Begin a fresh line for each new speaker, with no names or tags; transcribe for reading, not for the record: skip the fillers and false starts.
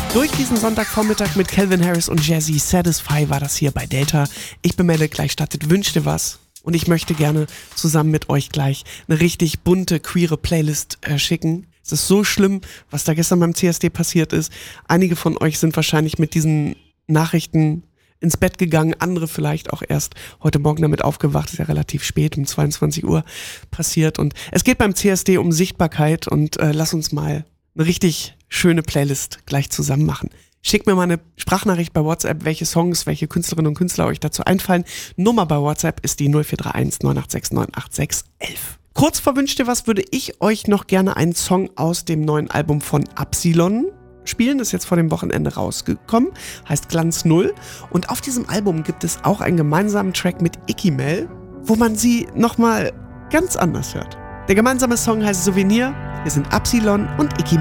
Durch diesen Sonntagvormittag mit Calvin Harris und Jazzy Satisfy war das hier bei Delta. Ich bin Melle, gleich startet Wünsch dir was. Und ich möchte gerne zusammen mit euch gleich eine richtig bunte, queere Playlist schicken. Es ist so schlimm, was da gestern beim CSD passiert ist. Einige von euch sind wahrscheinlich mit diesen Nachrichten ins Bett gegangen, andere vielleicht auch erst heute Morgen damit aufgewacht. Ist ja relativ spät, um 22 Uhr passiert. Und es geht beim CSD um Sichtbarkeit und lass uns mal eine richtig schöne Playlist gleich zusammen machen. Schickt mir mal eine Sprachnachricht bei WhatsApp, welche Songs, welche Künstlerinnen und Künstler euch dazu einfallen. Nummer bei WhatsApp ist die 0431 986 986 11. Kurz vor Wünsch dir was würde ich euch noch gerne einen Song aus dem neuen Album von Absilon spielen. Das ist jetzt vor dem Wochenende rausgekommen, heißt Glanz Null. Und auf diesem Album gibt es auch einen gemeinsamen Track mit Ikimel, wo man sie nochmal ganz anders hört. Der gemeinsame Song heißt Souvenir. Wir sind Absilon und Ikimel.